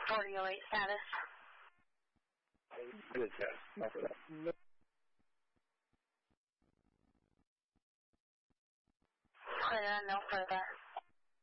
4008 status. Good, sir. After that. Clear, no further.